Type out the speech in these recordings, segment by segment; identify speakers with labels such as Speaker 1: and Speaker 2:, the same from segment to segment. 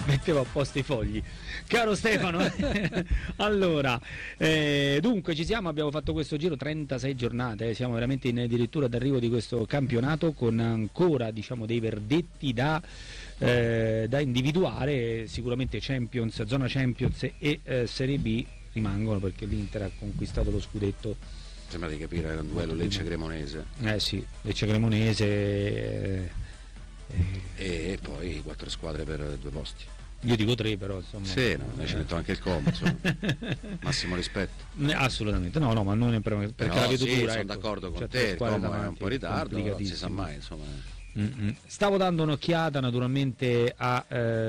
Speaker 1: mettevo apposta i fogli. Caro Stefano, allora, dunque ci siamo, abbiamo fatto questo giro 36 giornate, siamo veramente addirittura d'arrivo di questo campionato con ancora dei verdetti da individuare. Sicuramente Champions, zona Champions e Serie B rimangono, perché l'Inter ha conquistato lo scudetto.
Speaker 2: Sembra di capire, era un duello Lecce-Cremonese.
Speaker 1: Sì, Lecce-Cremonese
Speaker 2: e poi 4 squadre per 2 posti.
Speaker 1: Io dico 3, però insomma.
Speaker 2: Sì, noi ci metto anche il Como, massimo rispetto.
Speaker 1: Assolutamente, no, ma non è perché la vedo dura.
Speaker 2: Sono d'accordo con te, il Como è un po' in ritardo, non si sa mai, insomma.
Speaker 1: Stavo dando un'occhiata naturalmente a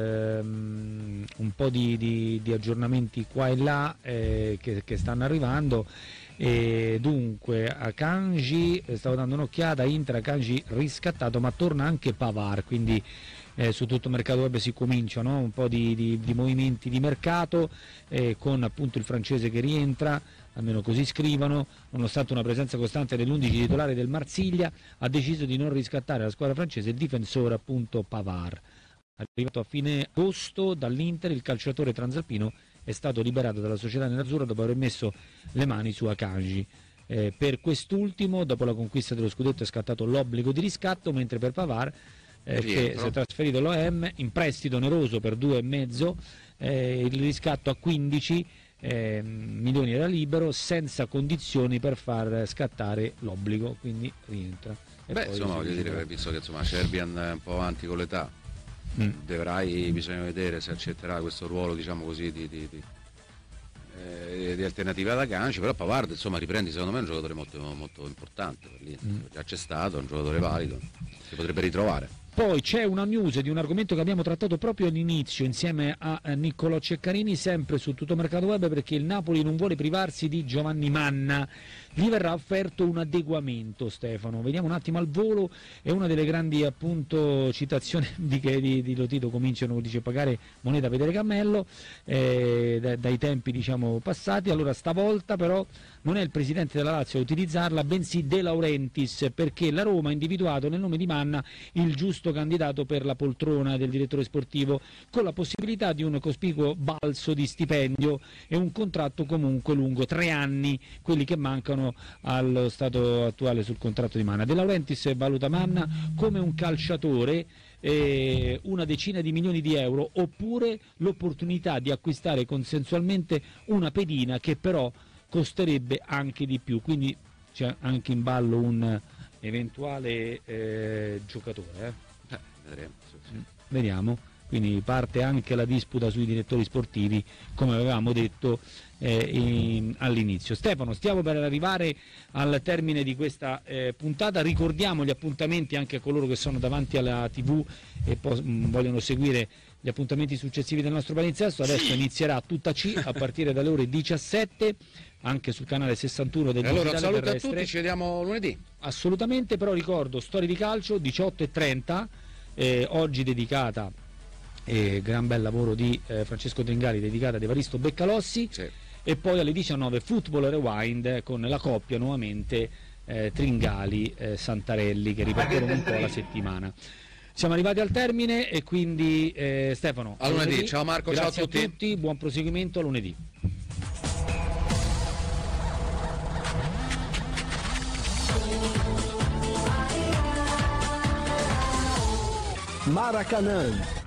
Speaker 1: un po' di aggiornamenti qua e là che stanno arrivando. E dunque a Kanji stavo dando un'occhiata, Inter a Kanji riscattato, ma torna anche Pavard, quindi su tutto mercato web si cominciano un po' di movimenti di mercato, con appunto il francese che rientra, almeno così scrivono, nonostante una presenza costante nell'11 titolare del Marsiglia, ha deciso di non riscattare la squadra francese il difensore appunto Pavard. Arrivato a fine agosto dall'Inter, il calciatore transalpino è stato liberato dalla società nerazzurra dopo aver messo le mani su Akanji. Per quest'ultimo, dopo la conquista dello scudetto, è scattato l'obbligo di riscatto, mentre per Pavard, che si è trasferito all'OM in prestito oneroso per 2,5, il riscatto a 15 milioni era libero, senza condizioni per far scattare l'obbligo, quindi rientra.
Speaker 2: Insomma, voglio dire, visto che insomma Cerbian è un po' avanti con l'età, bisogna vedere se accetterà questo ruolo, diciamo così, di alternativa ad Akanji, però Pavard insomma riprendi, secondo me è un giocatore molto, molto importante per l'Inter, già c'è stato, è un giocatore valido, si potrebbe ritrovare.
Speaker 1: Poi c'è una news di un argomento che abbiamo trattato proprio all'inizio insieme a Niccolò Ceccarini, sempre su Tutto Mercato Web, perché il Napoli non vuole privarsi di Giovanni Manna, gli verrà offerto un adeguamento. Stefano, vediamo un attimo al volo, è una delle grandi appunto citazioni di Lotito, cominciano, dice, pagare moneta per vedere cammello, dai tempi diciamo passati. Allora stavolta però non è il presidente della Lazio a utilizzarla, bensì De Laurentiis, perché la Roma ha individuato nel nome di Manna il giusto candidato per la poltrona del direttore sportivo, con la possibilità di un cospicuo balzo di stipendio e un contratto comunque lungo, 3 anni, quelli che mancano allo stato attuale sul contratto di Manna. De Laurentiis valuta Manna come un calciatore, una decina di milioni di euro, oppure l'opportunità di acquistare consensualmente una pedina che però costerebbe anche di più, quindi c'è anche in ballo un eventuale giocatore.
Speaker 2: Vedremo.
Speaker 1: Vediamo, quindi parte anche la disputa sui direttori sportivi, come avevamo detto all'inizio. Stefano, stiamo per arrivare al termine di questa puntata, ricordiamo gli appuntamenti anche a coloro che sono davanti alla TV e vogliono seguire gli appuntamenti successivi del nostro palinsesto. Adesso inizierà Tutta C a partire dalle ore 17 anche sul canale 61 del
Speaker 2: Allora
Speaker 1: Digitale
Speaker 2: saluto
Speaker 1: Terrestre.
Speaker 2: a tutti, ci vediamo lunedì.
Speaker 1: Assolutamente, però ricordo Storie di Calcio 18:30, oggi dedicata, gran bel lavoro di Francesco Tringali, dedicata ad Evaristo Beccalossi,
Speaker 2: sì.
Speaker 1: E poi alle 19 Football Rewind con la coppia nuovamente Tringali Santarelli, che ripartirono un po' la settimana. Siamo arrivati al termine e quindi Stefano,
Speaker 2: a lunedì. Ciao Marco,
Speaker 1: grazie
Speaker 2: ciao a
Speaker 1: tutti, buon proseguimento, a lunedì.
Speaker 3: Maracanã